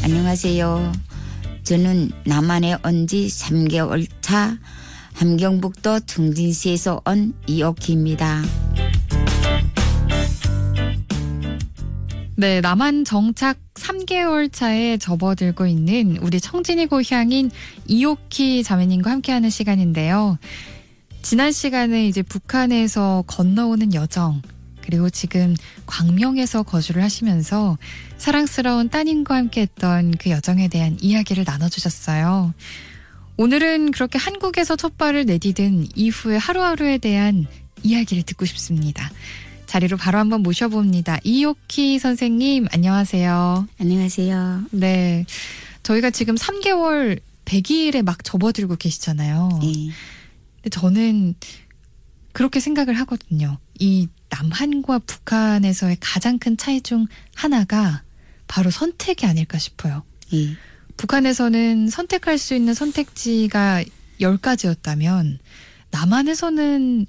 안녕하세요. 저는 남한에 온 지 3개월 차 함경북도 청진시에서 온 이옥희입니다. 네, 남한 정착 3개월 차에 접어들고 있는 우리 청진이 고향인 이옥희 자매님과 함께하는 시간인데요. 지난 시간에 이제 북한에서 건너오는 여정, 그리고 지금 광명에서 거주를 하시면서 사랑스러운 따님과 함께했던 그 여정에 대한 이야기를 나눠주셨어요. 오늘은 그렇게 한국에서 첫 발을 내디딘 이후의 하루하루에 대한 이야기를 듣고 싶습니다. 자리로 바로 한번 모셔봅니다. 이옥희 선생님, 안녕하세요. 안녕하세요. 네, 저희가 지금 3개월 100일에 막 접어들고 계시잖아요. 네. 근데 저는 그렇게 생각을 하거든요. 이 남한과 북한에서의 가장 큰 차이 중 하나가 바로 선택이 아닐까 싶어요. 네. 북한에서는 선택할 수 있는 선택지가 10가지였다면 남한에서는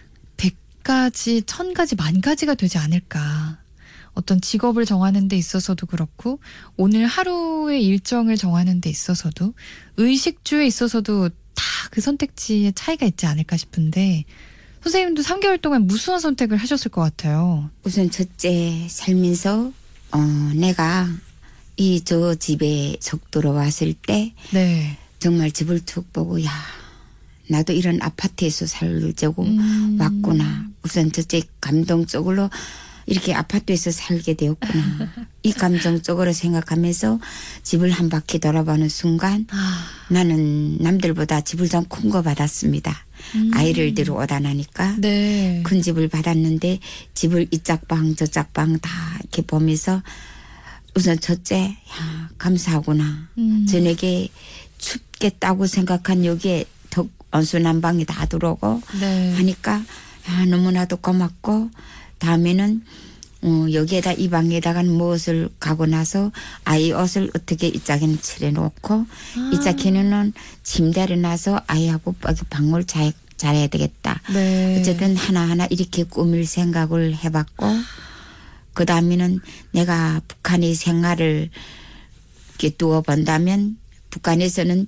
100가지, 1000가지, 10,000가지가 되지 않을까. 어떤 직업을 정하는 데 있어서도 그렇고 오늘 하루의 일정을 정하는 데 있어서도 의식주에 있어서도 다 그 선택지의 차이가 있지 않을까 싶은데 선생님도 3개월 동안 무수한 선택을 하셨을 것 같아요. 우선 첫째 살면서 내가 저 집에 속도로 왔을 때 네. 정말 집을 툭 보고 야 나도 이런 아파트에서 살려고 왔구나. 우선 첫째 감동적으로 이렇게 아파트에서 살게 되었구나. 이 감정적으로 생각하면서 집을 한 바퀴 돌아보는 순간 나는 남들보다 집을 좀 큰 거 받았습니다. 아이를 데려오다 나니까 네. 큰 집을 받았는데 집을 이 짝방 저 짝방 다 이렇게 보면서 우선 첫째 야 감사하구나. 저녁에 춥겠다고 생각한 여기에 더 온수난방이 다 들어오고 네. 하니까 야, 너무나도 고맙고 다음에는 여기에다 이 방에다가 무엇을 가고 나서 아이 옷을 어떻게 이 짝에는 차려놓고 이 짝에는 침대를 놔서 아이하고 방을 잘해야 되겠다. 네. 어쨌든 하나하나 이렇게 꾸밀 생각을 해봤고 그 다음에는 내가 북한의 생활을 이렇게 두어 본다면 북한에서는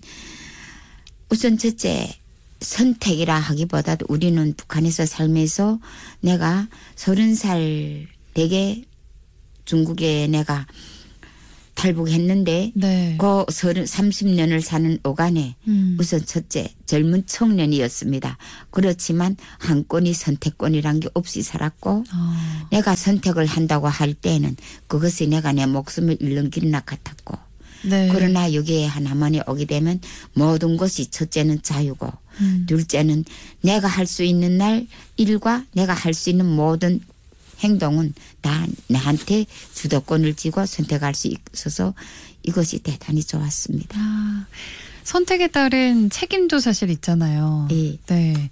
우선 첫째 선택이라 하기보다도 우리는 북한에서 살면서 내가 30살 되게 중국에 내가 탈북했는데 네. 그 30년을 사는 오간에 우선 첫째 젊은 청년이었습니다. 그렇지만 한권이 선택권이란 게 없이 살았고 내가 선택을 한다고 할 때는 그것이 내가 내 목숨을 잃는 길이나 같았고 네. 그러나 여기에 하나만에 오게 되면 모든 것이 첫째는 자유고 둘째는 내가 할 수 있는 날 일과 내가 할 수 있는 모든 행동은 다 나한테 주도권을 쥐고 선택할 수 있어서 이것이 대단히 좋았습니다. 선택에 따른 책임도 사실 있잖아요. 예. 네.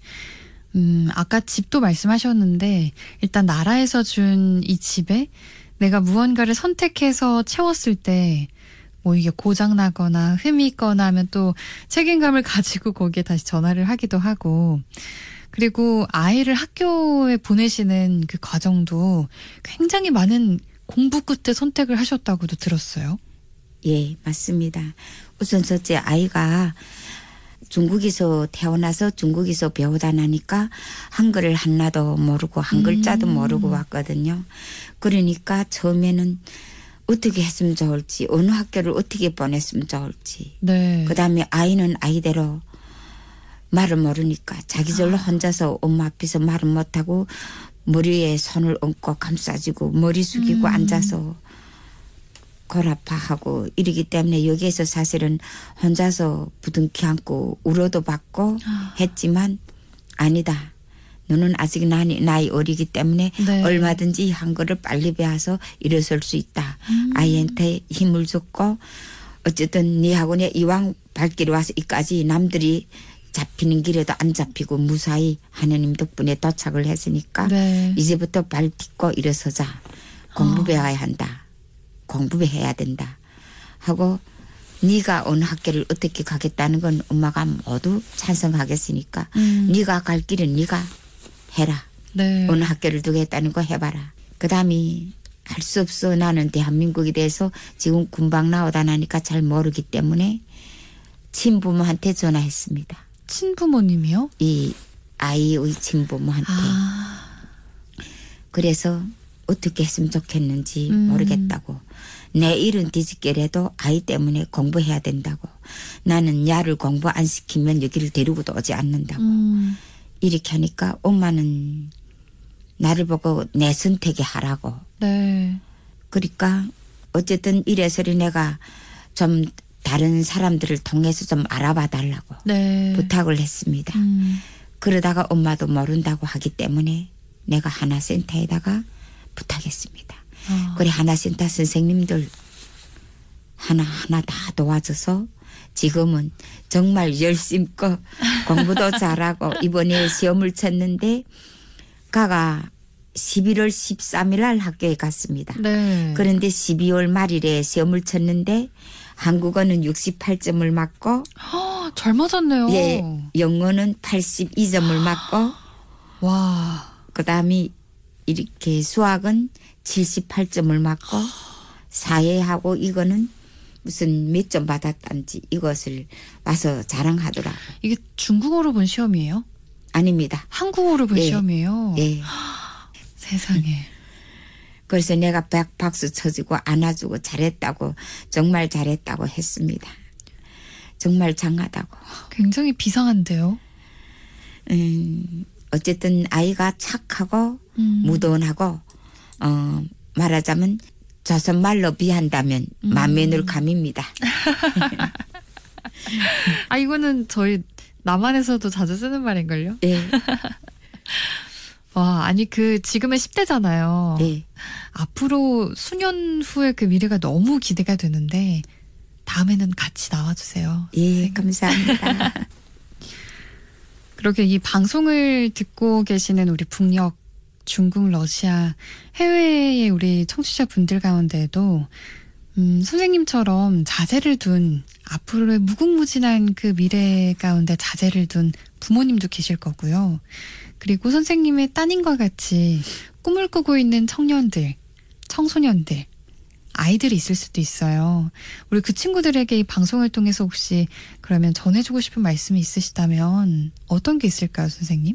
아까 집도 말씀하셨는데 일단 나라에서 준 이 집에 내가 무언가를 선택해서 채웠을 때 뭐 이게 고장나거나 흠이 있거나 하면 또 책임감을 가지고 거기에 다시 전화를 하기도 하고 그리고 아이를 학교에 보내시는 그 과정도 굉장히 많은 공부 끝에 선택을 하셨다고도 들었어요. 예, 맞습니다. 우선 첫째 아이가 중국에서 태어나서 중국에서 배우다 나니까 한글을 하나도 모르고 한 글자도 모르고 왔거든요. 그러니까 처음에는 어떻게 했으면 좋을지 어느 학교를 어떻게 보냈으면 좋을지 네. 그다음에 아이는 아이대로 말을 모르니까 자기절로 혼자서 엄마 앞에서 말을 못하고 머리에 손을 얹고 감싸지고 머리 숙이고 앉아서 골아파하고 이러기 때문에 여기에서 사실은 혼자서 부둥켜 안고 울어도 받고 했지만 아니다. 너는 아직 나이 어리기 때문에 네. 얼마든지 한글을 빨리 배워서 일어설 수 있다. 아이한테 힘을 줬고 어쨌든 네 학원에 이왕 발길이 와서 이까지 남들이 잡히는 길에도 안 잡히고 무사히 하느님 덕분에 도착을 했으니까 네. 이제부터 발 딛고 일어서자. 공부 배워야 한다. 공부 해야 된다. 하고 네가 어느 학교를 어떻게 가겠다는 건 엄마가 모두 찬성하겠으니까 네가 갈 길은 네가 해라. 네. 어느 학교를 두겠다는 거 해봐라. 그다음에 할 수 없어. 나는 대한민국에 대해서 지금 군방 나오다 나니까 잘 모르기 때문에 친부모한테 전화했습니다. 친부모님이요? 이 아이의 친부모한테. 그래서 어떻게 했으면 좋겠는지 모르겠다고. 내 일은 뒤집게라도 아이 때문에 공부해야 된다고. 나는 야를 공부 안 시키면 여기를 데리고도 오지 않는다고. 이렇게 하니까 엄마는 나를 보고 내 선택에 하라고. 네. 그러니까 어쨌든 이래서리 내가 좀 다른 사람들을 통해서 좀 알아봐 달라고 네. 부탁을 했습니다. 그러다가 엄마도 모른다고 하기 때문에 내가 하나센터에다가 부탁했습니다. 그래 하나센터 선생님들 하나하나 다 도와줘서 지금은 정말 열심껏 공부도 잘하고 이번에 시험을 쳤는데 가가 11월 13일 날 학교에 갔습니다. 네. 그런데 12월 말일에 시험을 쳤는데 한국어는 68점을 맞고 잘 맞았네요. 예, 영어는 82점을 맞고 와. 그다음에 이렇게 수학은 78점을 맞고 사회하고 이거는 무슨 몇 점 받았단지 이것을 와서 자랑하더라고. 이게 중국어로 본 시험이에요? 아닙니다. 한국어로 본 예. 시험이에요? 예. 세상에. 그래서 내가 박수 쳐주고 안아주고 잘했다고 정말 잘했다고 했습니다. 정말 장하다고. 굉장히 비상한데요? 어쨌든 아이가 착하고 무던하고 말하자면 조선말로 비한다면 만면을 감입니다. 아 이거는 저희 남한에서도 자주 쓰는 말인걸요? 예. 와 아니 그 지금은 10대잖아요. 예. 앞으로 수년 후에 그 미래가 너무 기대가 되는데 다음에는 같이 나와주세요. 예, 감사합니다. 그렇게 이 방송을 듣고 계시는 우리 북녘, 중국, 러시아, 해외의 우리 청취자분들 가운데에도 선생님처럼 자제를 둔 앞으로의 무궁무진한 그 미래 가운데 자제를 둔 부모님도 계실 거고요. 그리고 선생님의 따님과 같이 꿈을 꾸고 있는 청년들, 청소년들, 아이들이 있을 수도 있어요. 우리 그 친구들에게 이 방송을 통해서 혹시 그러면 전해주고 싶은 말씀이 있으시다면 어떤 게 있을까요, 선생님?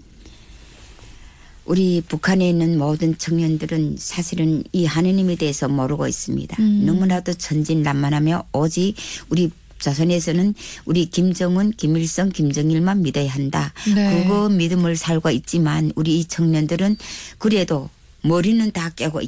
우리 북한에 있는 모든 청년들은 사실은 이 하느님에 대해서 모르고 있습니다. 너무나도 천진난만하며 오직 우리 조선에서는 우리 김정은, 김일성, 김정일만 믿어야 한다. 네. 그거 믿음을 살고 있지만 우리 이 청년들은 그래도 머리는 다 깨고